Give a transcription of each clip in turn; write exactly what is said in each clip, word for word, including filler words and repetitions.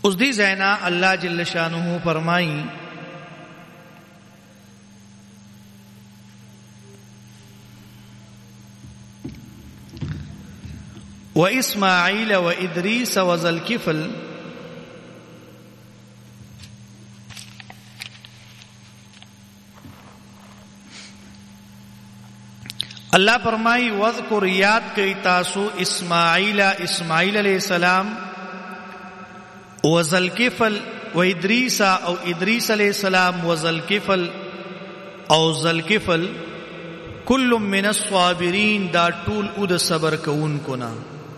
اس دی زینا اللہ جل شانہ فرمائی وَإِسْمَاعِيلَ وَإِدْرِيسَ وَذَا الْكِفْلِ اللہ فرمائی وَذْكُرْ یاد کئی تاسو اسماعیل اسماعیل علیہ السلام وَذَا الْكِفْلِ وَإِدْرِيسَ او ادریس علیہ السلام وَذَا الْكِفْلِ او ذا الْكِفْلِ کل من الصابرین دا طول اد صبر کون کنا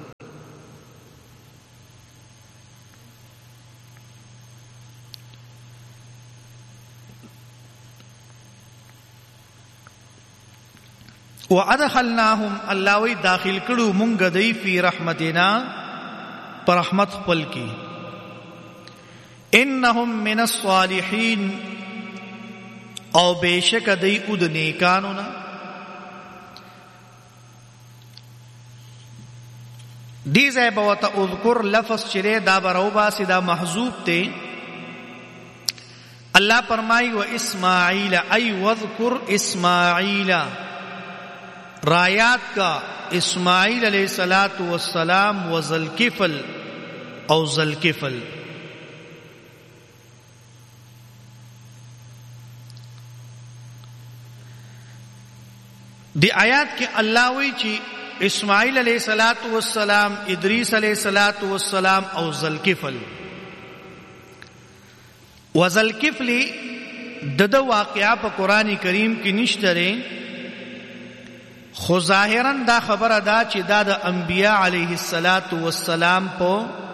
وَأَدْخَلْنَاهُمْ اللہ وی داخل کرو منگ دی فی رحمتنا پر رحمت خپل کی انہم من الصالحین او بیشک دی اد نیکانونا دی زیبا وطا اذکر لفظ چرے دا بروبا سی دا محذوب تے اللہ فرمائی و اسماعیل ای وذکر اسماعیل رایات کا اسماعیل علیہ السلام و ذا الکفل او ذا الکفل دی آیات کے اللہ وی چی اسماعیل علیہ السلام ادریس علیہ السلام او ذا الکفل و ذا الکفل دد واقعہ پا قرآن کریم کی نشترے خو ظاہراً دا خبر دا چی دا دا انبیاء علیہ السلام پو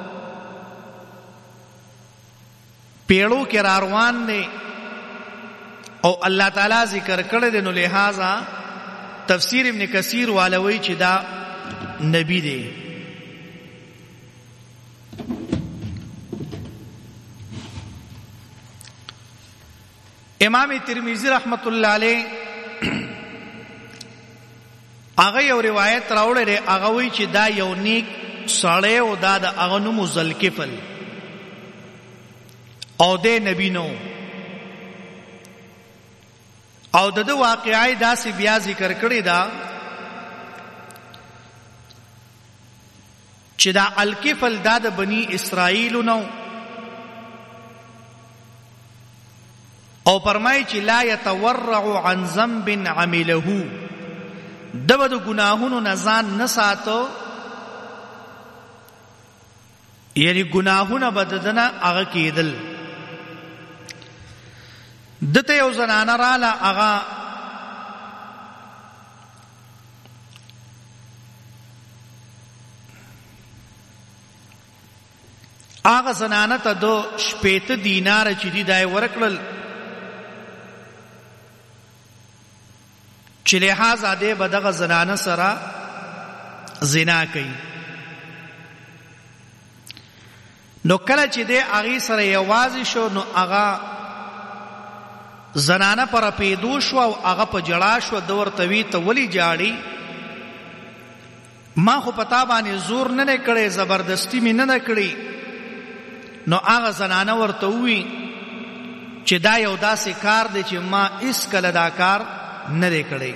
پیڑوں کے راروان نے او اللہ تعالیٰ ذکر کردے نو لہذا تفسیر ابن کثیر والوی چی دا نبی دے امام ترمذی رحمت اللہ علیہ آغا یو روایت راوڑے رے آغاوی چی دا یو نیک ساڑے او دا دا اغنم ذا الکفل او دے نبی نو او دا دا واقعی دا سی بیا ذکر کردی دا چی دا الکفل دا دا بنی اسرائیل نو او فرمائی چی لا یتورع عن ذنب عملہو دب د گناہونو نزان نساتو یعنی گناہونا بددنا اغا کیدل دته یو زنانا رالا اغا آغا زنانا تا دو شپیت دینار چی دی دای ورکلل چی لحاظ آدے بدغ زنان سرا زنا کئی نو کل چی دے آغی سر یوازی شو نو آغا زنان پر پیدو شو او آغا پا جڑا شو دور توی تا ولی جاڑی ما خو پتا بانی زور ننے کڑے زبردستی می ننے کڑی نو آغا زنان ورطوی چی دا یو دا سی کار دے چی ما اس کل دا کار ندے کڑے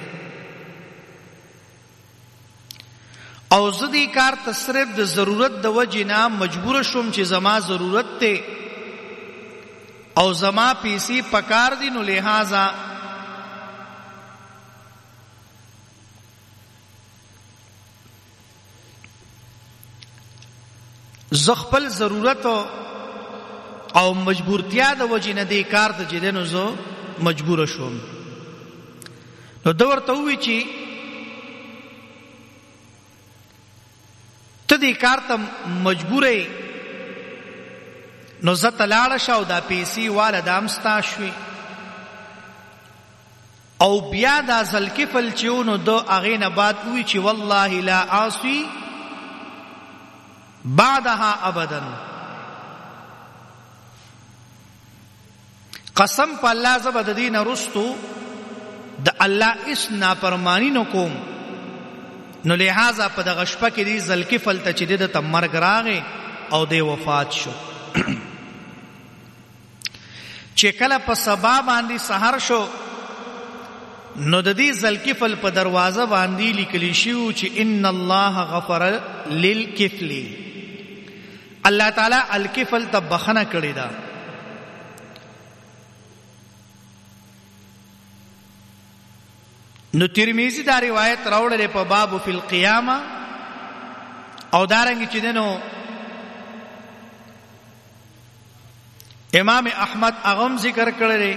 او زدی کار تصرف د ضرورت د وجنا مجبور شوم چې زما ضرورت تے او زما پیسی پکار دی نو لہذا زخپل ضرورت او مجبورتیا د وجنا دی کار ته جدنو زو مجبور شوم نو دور تووی چی تدی کارتا مجبوری نو زت لاړه شاو دا پیسی والا دامستا شوی او بیا دا ذلکفل چیونو دو اغین بعد اوی چی والله لا عاصی بعدها ابدا قسم پا اللہ زبد دین رستو دا اللہ اس نافرمانی نو کوم نو لہذا پا دا غشپا کی دی ذلکفل تا چی دی دا تا مرگ راغے او دی وفات شو چې کله په سبا باندې سحر شو نو د دې ذوالکفل په دروازه باندې لیکل شو چې ان الله غفر للکفل، الله تعالی الکفل ته بخنه کړی دا. نو ترمذی دا روایت راوړل په باب فی القیامه، او دارنګ چې دنو امام احمد اغم ذکر کړل.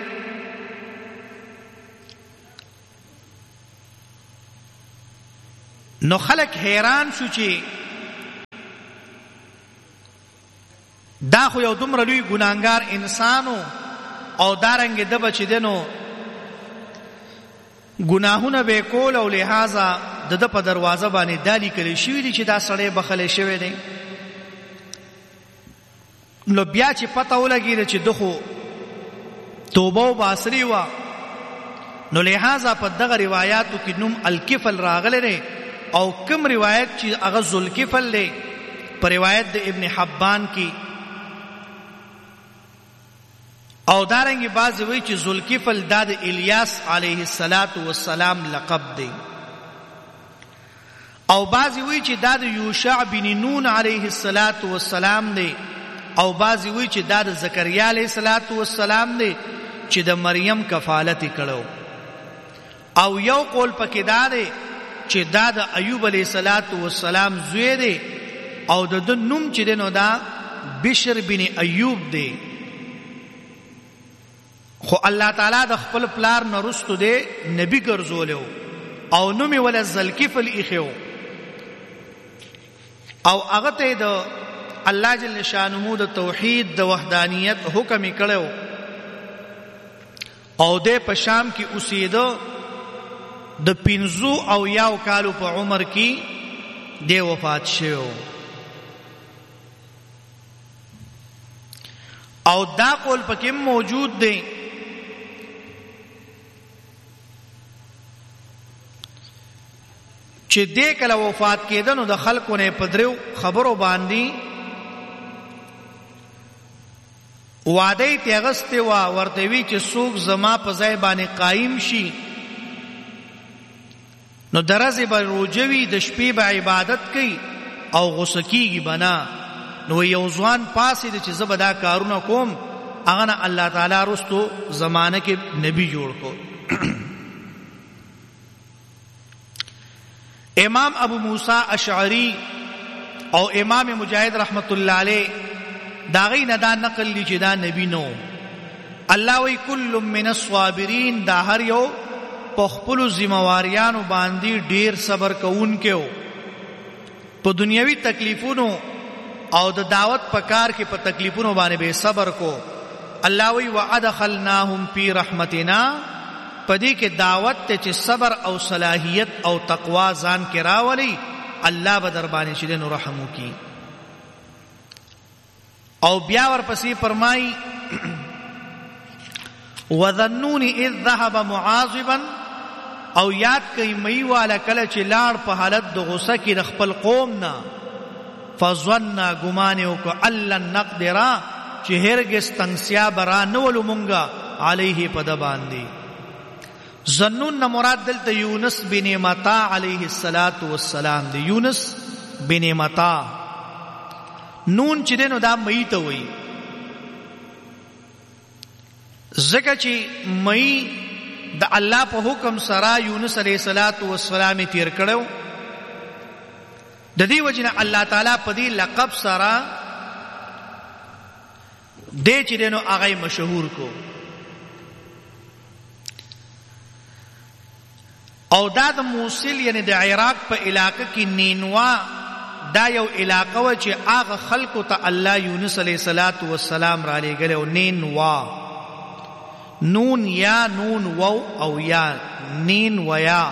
نو خلق حیران شو چې دا خو یو دومره لوی ګناهګار انسانو او دارنګ د بچ دنو ګناهونه به کول او لہذا د د په دروازه باندې دالی کړی شوی دی چې دا سړی بخلې شوی دی. نو بیا چې پته ولګی چې دغه توبه او باسری وا نو لہذا په دغه روایتو کې نوم الکفل راغلی دی، او کوم روایت چې هغه ذوالکفل دی په روایت د ابن حبان کې، او دارنګي بعض وی چې ذوالکفل د الیاس علیه السلام لقب دی، او بعض وی چې د یوشع بن نون علیه السلام دی، او بعض وی چې د زکریا علیه السلام دی چې د مریم کفالت کړو، او یو قول پکې دا دی چې دا د ایوب علیه السلام زوی دی، او د نوم چې دنو دا بشر بن ایوب دی. خو الله تعالی د خپل پلار نرستو دی نبی ګرځولیو او نومي ول ذوالکفل ایخو، او هغه ته د الله جل شانه د توحید د وحدانیت حکم کړو، او د په شام کې اوسېدو. د پنځو او یاو کالو په عمر کې دی وفات شو. او دا قول پکې موجود دی چې دې کله وفات کېده نو د خلکو نه پدریو خبرو باندې وعده تیغسته وا ورته وی چې څوک زما په ځای باندې قائم شي نو درزه به روجوي د شپې به عبادت کوي او غوسه کیږي بنا. نو یو ځوان پاسې چې زبدا کارونه کوم هغه نه الله تعالی رستو زمانه کې نبی جوړ کو. امام ابو موسی اشعری او امام مجاہد رحمت الله علیه دا غي نه دا نقل دي چې دا نبی نو. الله وی کل من الصابرین، دا هر یو په خپل ذمہواریانو باندې ډیر صبر کوونکو په دنیوي تکلیفونو او د دعوت په کار کې په تکلیفونو باندې به صبر کو. الله وی وادخلناهم فی رحمتنا، پدې کې دعوت ته چې صبر او صلاحیت او تقوا ځان کې راولي الله به در باندې شیدن رحم وکي. او بیا ورپسې فرمای وذنون اذ ذهب معاذبا، او یاد کوي مئی والا کله چې لاړ په حالت د غوسه کې د خپل قوم نه، فظننا ګمان وکړه الله نقدر چې هرګز تنگسیا برا نولو مونږه علیه په د باندې. ظنون نه مراد دلته یونس بن متا علیه السلام دی. یونس بن متا نون چې دنو دا مئی ته وای، زکه چې مئی د الله په حکم سره یونس علیه السلام تیر کړو. د دې وجنه الله تعالی په دې لقب سره دې چې دنو هغه مشهور کو. او دا د موصل یعنی د عراق په علاقه کې نینوا دا یو علاقه و چې هغه خلکو ته الله یونس علیه السلام را لېږلی. نینوا نون یا نون وو او یا نین و یا،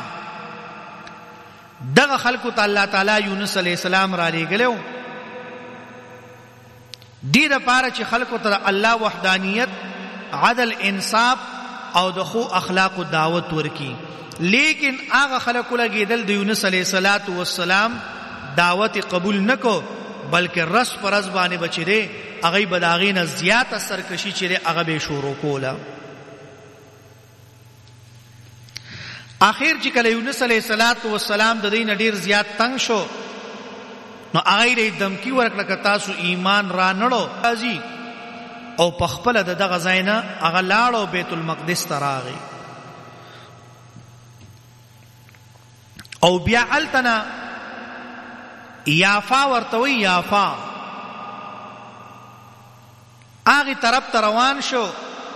دغه خلکو ته الله تعالی یونس علیه السلام را لېږلی دې دپاره چې خلکو ته الله وحدانیت، عدل، انصاف او د خو اخلاق دعوت ورکی. لیکن هغه خلکو لګېدل د یونس علیه السلام دعوت قبول نکو، بلکې رس پر رس باندې بچی دی هغه بداغین زیات سرکشي چې هغه به شروع کوله. اخر چې کله یونس علیه السلام د دین ډیر زیات تنگ شو نو هغه یې دمکی ورکړه که تاسو ایمان را نړو راځي او په خپل د دغه ځای نه هغه لاړو بیت المقدس ته راغی او بیا التنا یافا ورتوی یافا هغه طرف ته روان شو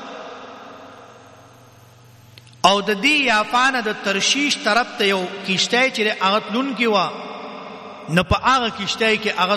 او د دې یافانه د ترشیش طرف ته یو کیشته چې هغه تلون کې و نه په هغه کیشته کې هغه